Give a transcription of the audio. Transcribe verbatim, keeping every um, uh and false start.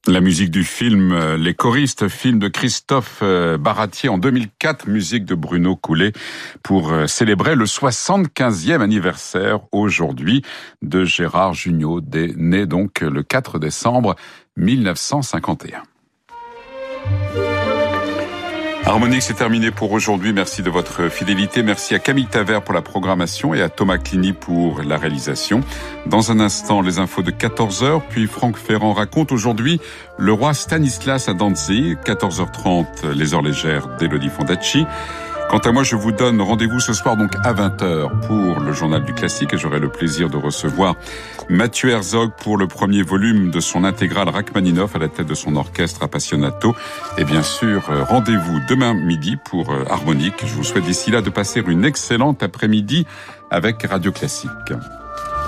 La musique du film Les choristes, film de Christophe Baratier en deux mille quatre, musique de Bruno Coulet pour célébrer le soixante-quinzième anniversaire aujourd'hui de Gérard Jugnot, né donc le quatre décembre mille neuf cent cinquante et un. Harmonique, c'est terminé pour aujourd'hui. Merci de votre fidélité. Merci à Camille Tavert pour la programmation et à Thomas Clini pour la réalisation. Dans un instant, les infos de quatorze heures, puis Franck Ferrand raconte aujourd'hui le roi Stanislas à Dantzig. quatorze heures trente, les heures légères d'Élodie Fondacci. Quant à moi, je vous donne rendez-vous ce soir donc à vingt heures pour le journal du classique et j'aurai le plaisir de recevoir Mathieu Herzog pour le premier volume de son intégrale Rachmaninoff à la tête de son orchestre Appassionato. Et bien sûr, rendez-vous demain midi pour Harmonique. Je vous souhaite d'ici là de passer une excellente après-midi avec Radio Classique.